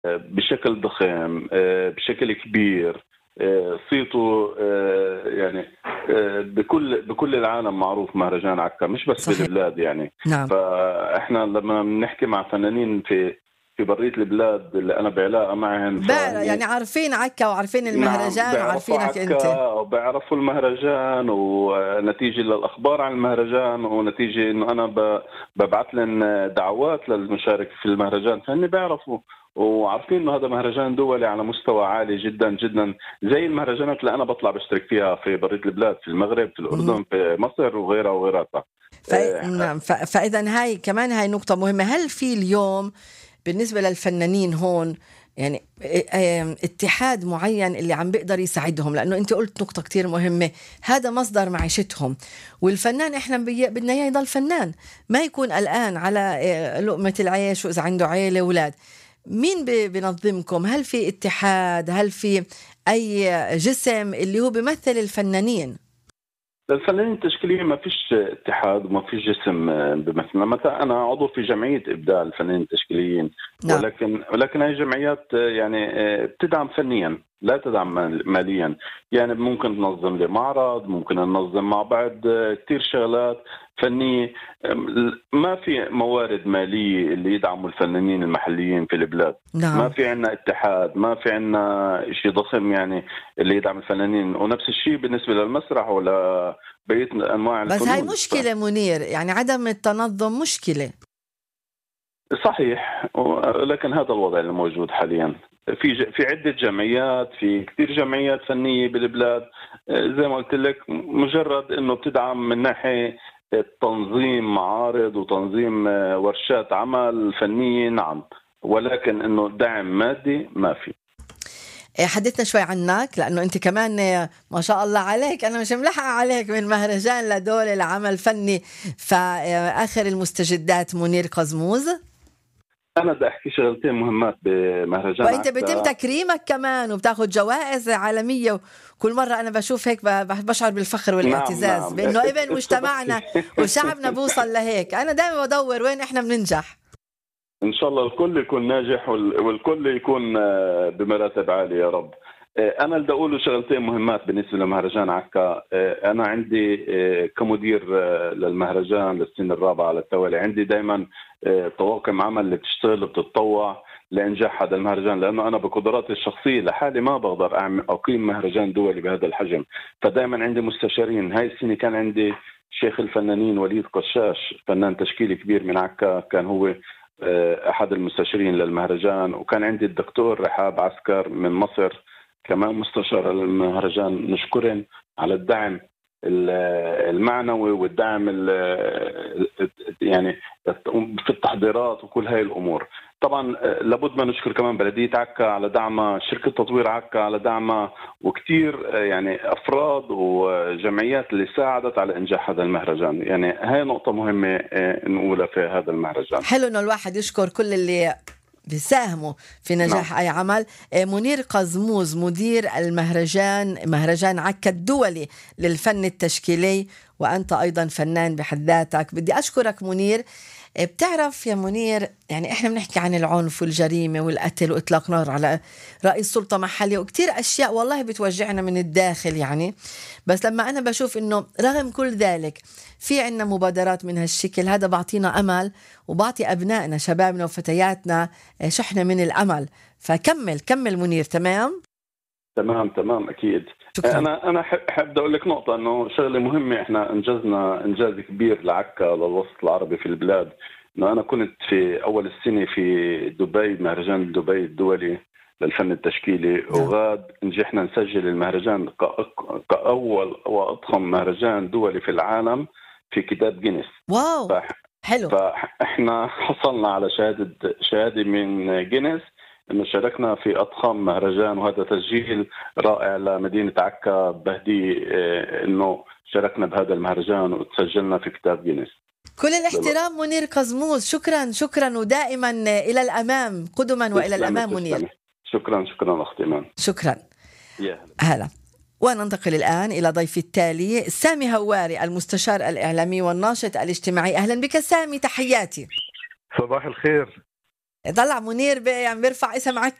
بشكل ضخم، بشكل كبير. صيته يعني بكل العالم معروف مهرجان عكا، مش بس صحيح. بالبلاد يعني. نعم. فاحنا لما بنحكي مع فنانين في برية البلاد اللي انا بعلاقه معهم، يعني فهني عارفين عكا وعارفين نعم المهرجان بيعرفوا وعارفينك انت. عكا وبيعرفوا المهرجان، ونتيجة للأخبار عن المهرجان، ونتيجة إنه أنا ببعث لهم دعوات للمشاركة في المهرجان، فهن بيعرفوا وعارفين إنه هذا مهرجان دولي على مستوى عالي جدا جدا، زي المهرجانات اللي أنا بطلع بشترك فيها في برية البلاد، في المغرب، في مهم. الأردن، في مصر وغيرها وغيرها. نعم. فإذا هاي كمان هاي نقطة مهمة. هل في اليوم بالنسبة للفنانين هون يعني اتحاد معين اللي عم بيقدر يساعدهم؟ لأنه أنت قلت نقطة كتير مهمة، هذا مصدر معيشتهم، والفنان إحنا بدنا إياه يضل فنان، ما يكون قلقان على لقمة العيش، وإذا عنده عيلة أولاد. مين بنظمكم؟ هل في اتحاد؟ هل في أي جسم اللي هو بيمثل الفنانين؟ للفنانين التشكيليين ما فيش اتحاد وما فيش جسم بمثلنا. مثلا انا عضو في جمعيه ابداع الفنانين التشكيليين، نعم. ولكن هي جمعيات يعني بتدعم فنيا، لا تدعم ماليا. يعني ممكن تنظم لي معرض، ممكن ننظم مع بعض كثير شغلات فنيه. ما في موارد ماليه اللي يدعموا الفنانين المحليين في البلاد. ما نعم. في عنا اتحاد، ما في عنا شيء ضخم يعني اللي يدعم الفنانين. ونفس الشيء بالنسبه للمسرح ولا بقية أنواع بس هاي الفنون. مشكلة منير، يعني عدم التنظم مشكلة. صحيح، لكن هذا الوضع الموجود حاليا. في عدة جمعيات، في كثير جمعيات فنية بالبلاد، زي ما قلت لك، مجرد أنه بتدعم من ناحية تنظيم معارض وتنظيم ورشات عمل فنية، نعم، ولكن أنه دعم مادي ما في. حدثنا شوي عنك، لأنه أنت كمان ما شاء الله عليك، أنا مش ملحقة عليك، من مهرجان لدول العمل فني. فآخر المستجدات منير قزموز. أنا بدي أحكي شغلتين مهمات بمهرجان وأنت بيتم عكا. تكريمك كمان وبتاخد جوائز عالمية، وكل مرة أنا بشوف هيك بشعر بالفخر نعم والاعتزاز نعم بأنه ابن السبق. مجتمعنا وشعبنا بوصل لهيك. أنا دائما بدور وين إحنا بننجح. إن شاء الله الكل يكون ناجح والكل يكون بمراتب عالية يا رب. أنا بدي أقول شغلتين مهمات بالنسبة لمهرجان عكا. أنا عندي كمدير للمهرجان للسنة الرابعة على التوالي، عندي دائما طواقم عمل اللي بتشتغل وبتتطوع لإنجاح هذا المهرجان، لأنه أنا بقدراتي الشخصية لحالي ما بقدر أقيم مهرجان دولي بهذا الحجم. فدائما عندي مستشارين. هاي السنة كان عندي شيخ الفنانين وليد قشاش، فنان تشكيلي كبير من عكا، كان هو أحد المستشارين للمهرجان. وكان عندي الدكتور رحاب عسكر من مصر كمان مستشار المهرجان. نشكرهم على الدعم المعنوي والدعم يعني في التحضيرات وكل هاي الأمور. طبعا لابد ما نشكر كمان بلدية عكا على دعمها، شركة تطوير عكا على دعمها، وكتير يعني أفراد وجمعيات اللي ساعدت على إنجاح هذا المهرجان. يعني هاي نقطة مهمة نقولها في هذا المهرجان. حلو إنه الواحد يشكر كل اللي بيساهموا في نعم. نجاح أي عمل. منير قزموز مدير المهرجان، مهرجان عكا الدولي للفن التشكيلي، وأنت أيضا فنان بحد ذاتك. بدي أشكرك منير. بتعرف يا منير، يعني إحنا بنحكي عن العنف والجريمة والقتل وإطلاق نار على رئيس سلطة محلية وكتير أشياء والله بتوجعنا من الداخل يعني. بس لما أنا بشوف إنه رغم كل ذلك في عنا مبادرات من هالشكل، هذا بعطينا أمل وبعطي أبنائنا شبابنا وفتياتنا شحنة من الأمل. فكمل كمل منير. تمام تمام اكيد. شكرا. انا حابب اقول لك نقطه، انه شغله مهمه، احنا انجزنا انجاز كبير لعكا للوسط العربي في البلاد. انه انا كنت في اول السنه في دبي، مهرجان دبي الدولي للفن التشكيلي، نعم. وغاد نجحنا نسجل المهرجان كاول واضخم مهرجان دولي في العالم في كتاب جينيس. واو حلو. فاحنا حصلنا على شهاده من جينيس انه شاركنا في اضخم مهرجان، وهذا تسجيل رائع لمدينه عكا. بهدي انه شاركنا بهذا المهرجان وتسجلنا في كتاب جينيس. كل الاحترام منير قزموز. شكرا شكرا، ودائما إلى الأمام قدما وإلى الأمام منير. شكرا اختي ايمان. شكرا. يا هلا. وننتقل الآن إلى ضيفي التالي، سامي هواري، المستشار الإعلامي والناشط الاجتماعي. أهلا بك سامي، تحياتي. صباح الخير. طلع منير بقى عم بيرفع اسم عكا